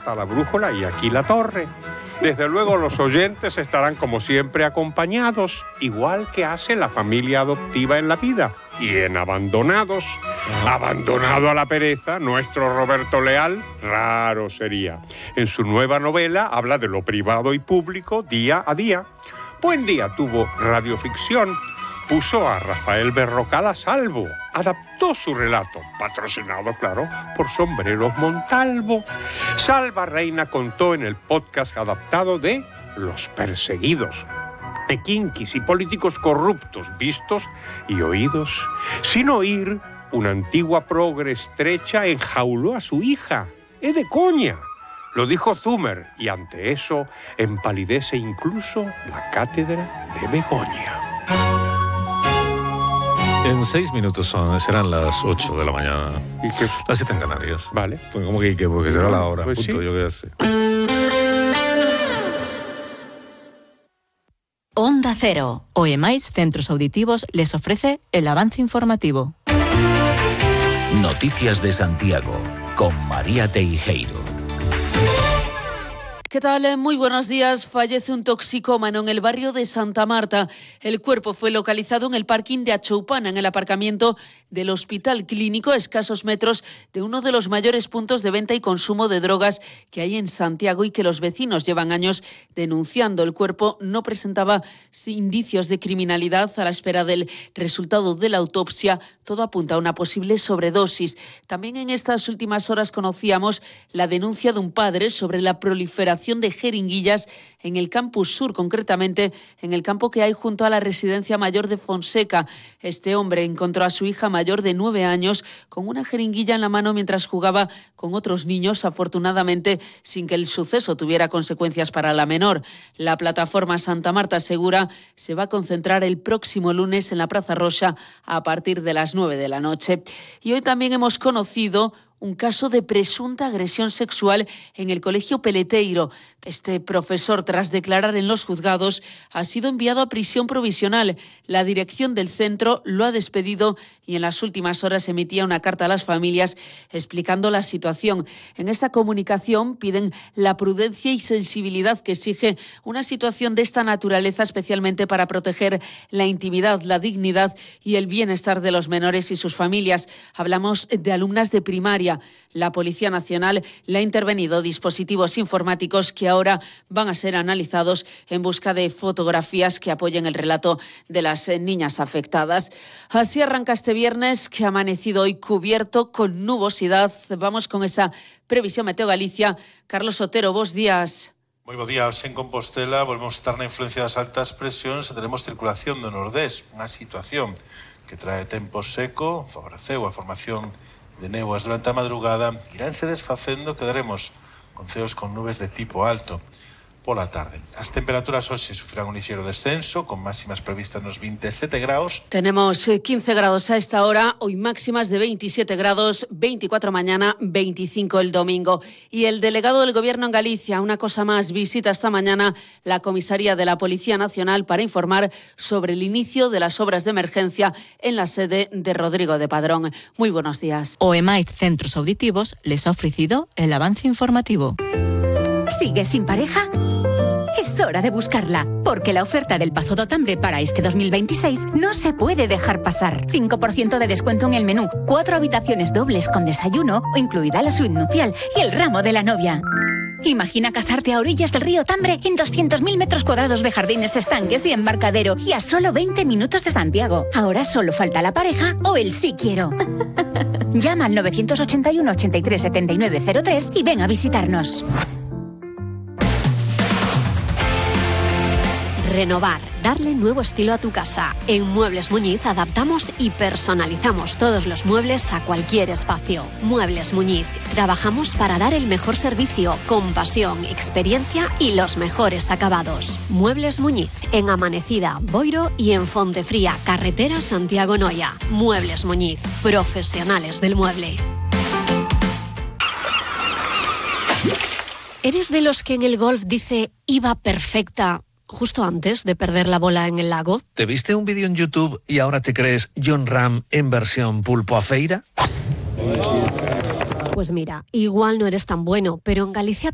está la brújula y aquí la torre. Desde luego los oyentes estarán como siempre acompañados, igual que hace la familia adoptiva en La Vida. Y en Abandonados, abandonado a la pereza, nuestro Roberto Leal, raro sería. En su nueva novela habla de lo privado y público día a día. Buen Día tuvo radioficción, puso a Rafael Berrocal a salvo, adaptó su relato, patrocinado, claro, por Sombreros Montalvo. Salva Reina contó en el podcast adaptado de Los Perseguidos, de kinkis y políticos corruptos vistos y oídos. Sin oír, una antigua progre estrecha enjauló a su hija. ¡Es de coña! Lo dijo Zumer, y ante eso empalidece incluso la cátedra de Begoña. En 6 minutos serán las 8 de la mañana. ¿Y qué? Las 7 en Canarias. Vale. Pues como que porque será la hora. Pues punto, sí. yo qué sé. Onda Cero. OEMAIS Centros Auditivos les ofrece el avance informativo. Noticias de Santiago, con María Teijeiro. ¿Qué tal? Muy buenos días. Fallece un toxicómano en el barrio de Santa Marta. El cuerpo fue localizado en el parking de Achoupana, en el aparcamiento del Hospital Clínico, a escasos metros de uno de los mayores puntos de venta y consumo de drogas que hay en Santiago y que los vecinos llevan años denunciando. El cuerpo no presentaba indicios de criminalidad. A la espera del resultado de la autopsia, todo apunta a una posible sobredosis. También en estas últimas horas conocíamos la denuncia de un padre sobre la proliferación de jeringuillas en el campus sur, concretamente en el campo que hay junto a la residencia mayor de Fonseca. Este hombre encontró a su hija mayor de 9 años con una jeringuilla en la mano mientras jugaba con otros niños, afortunadamente sin que el suceso tuviera consecuencias para la menor. La plataforma Santa Marta Segura se va a concentrar el próximo lunes en la Plaza Roxa a partir de las 9 de la noche. Y hoy también hemos conocido un caso de presunta agresión sexual en el Colegio Peleteiro. Este profesor, tras declarar en los juzgados, ha sido enviado a prisión provisional. La dirección del centro lo ha despedido y en las últimas horas emitía una carta a las familias explicando la situación. En esa comunicación piden la prudencia y sensibilidad que exige una situación de esta naturaleza, especialmente para proteger la intimidad, la dignidad y el bienestar de los menores y sus familias. Hablamos de alumnas de primaria. La Policía Nacional le ha intervenido dispositivos informáticos que ahora van a ser analizados en busca de fotografías que apoyen el relato de las niñas afectadas. Así arranca este viernes, que ha amanecido hoy cubierto con nubosidad. Vamos con esa previsión Meteo Galicia. Carlos Otero, bos días. Moi bo día. En Compostela volvemos a estar na influencia das altas presións e teremos circulación do nordés, unha situación que trae tempo seco, favoreceu a formación de néboas durante a madrugada, iránse desfacendo, quedaremos con ceos con nubes de tipo alto pola tarde. As temperaturas hoxe sufrirán un lixeiro descenso, con máximas previstas nos 27 graus. Tenemos 15 grados a esta hora, hoy máximas de 27 grados, 24 mañana, 25 el domingo. Y el delegado del Gobierno en Galicia, una cosa más, visita esta mañana la comisaría de la Policía Nacional para informar sobre el inicio de las obras de emergencia en la sede de Rodrigo de Padrón. Muy buenos días. OEMAIS Centros Auditivos les ha ofrecido el avance informativo. ¿Sigues sin pareja? Es hora de buscarla, porque la oferta del Pazo Dotambre para este 2026 no se puede dejar pasar. 5% de descuento en el menú, 4 habitaciones dobles con desayuno, incluida la suite nupcial y el ramo de la novia. Imagina casarte a orillas del río Tambre en 200.000 metros cuadrados de jardines, estanques y embarcadero, y a solo 20 minutos de Santiago. Ahora solo falta la pareja o el sí quiero. Llama al 981 83 79 03 y ven a visitarnos. Renovar, darle nuevo estilo a tu casa. En Muebles Muñiz adaptamos y personalizamos todos los muebles a cualquier espacio. Muebles Muñiz, trabajamos para dar el mejor servicio, con pasión, experiencia y los mejores acabados. Muebles Muñiz, en Amanecida, Boiro y en Fontefría, carretera Santiago-Noya. Muebles Muñiz, profesionales del mueble. ¿Eres de los que en el golf dice iba perfecta justo antes de perder la bola en el lago? ¿Te viste un vídeo en YouTube y ahora te crees Jon Rahm en versión pulpo a feira? Pues mira, igual no eres tan bueno, pero en Galicia